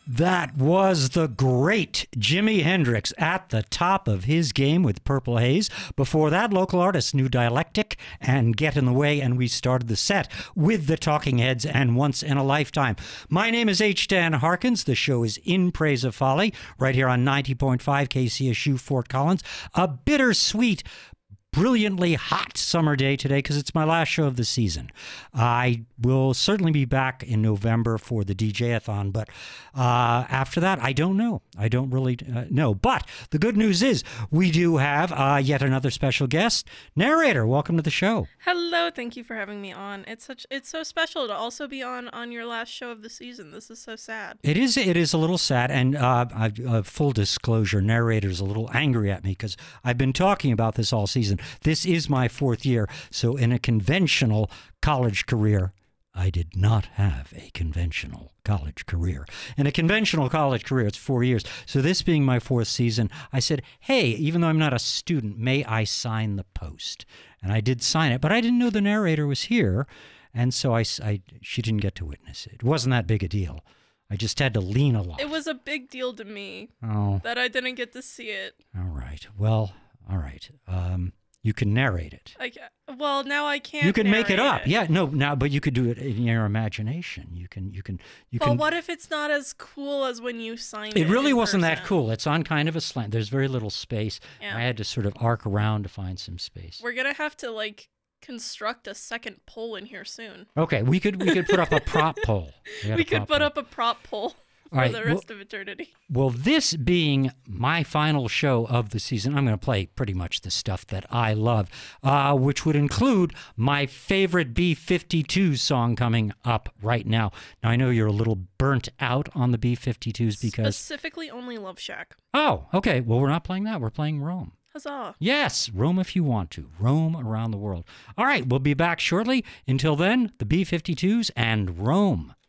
That was the great Jimi Hendrix at the top of his game with Purple Haze. Before that, local artists New Dialectic and Get in the Way, and we started the set with the Talking Heads and Once in a Lifetime. My name is H. Dan Harkins. The show is In Praise of Folly, right here on 90.5 KCSU Fort Collins. A bittersweet, brilliantly hot summer day today because it's my last show of the season. I will certainly be back in November for the DJ-a-thon, but after that, I don't know. I don't really know. But the good news is we do have yet another special guest. Narrator, welcome to the show. Hello, thank you for having me on. It's so special to also be on your last show of the season. This is so sad. It is a little sad, and full disclosure, narrator's a little angry at me because I've been talking about this all season. This is my fourth year, so in a conventional college career, I did not have a conventional college career. In a conventional college career, it's 4 years. So this being my fourth season, I said, hey, even though I'm not a student, may I sign the post? And I did sign it, but I didn't know the narrator was here, and so she didn't get to witness it. It wasn't that big a deal. I just had to lean a lot. It was a big deal to me that I didn't get to see it. All right. Well, all right. You can narrate it. Well, now I can't. You can make it up. It. Yeah, no, now, but you could do it in your imagination. You can. Well, what if it's not as cool as when you signed it? It really wasn't person? that cool. It's on kind of a slant. There's very little space. Yeah. I had to sort of arc around to find some space. We're gonna have to construct a second pole in here soon. Okay, we could put up a prop pole. We could put up a prop pole. For the rest of eternity. Well, this being my final show of the season, I'm going to play pretty much the stuff that I love, which would include my favorite B-52s song coming up right now. Now, I know you're a little burnt out on the B-52s because... Specifically only Love Shack. Oh, okay. Well, we're not playing that. We're playing Roam. Huzzah. Yes, roam if you want to. Roam around the world. All right, we'll be back shortly. Until then, the B-52s and Roam.